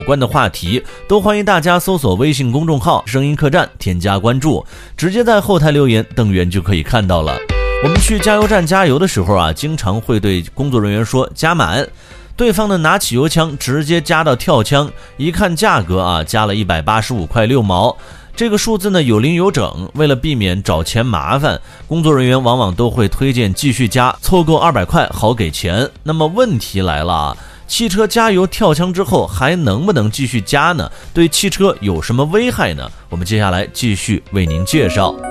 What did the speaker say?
关的话题，都欢迎大家搜索微信公众号声音客栈添加关注，直接在后台留言，邓源就可以看到了。我们去加油站加油的时候啊，经常会对工作人员说加满，对方呢拿起油枪直接加到跳枪，一看价格啊，加了185块6毛，这个数字呢有零有整，为了避免找钱麻烦，工作人员往往都会推荐继续加，凑够200块好给钱。那么问题来了啊，汽车加油跳枪之后还能不能继续加呢？对汽车有什么危害呢？我们接下来继续为您介绍。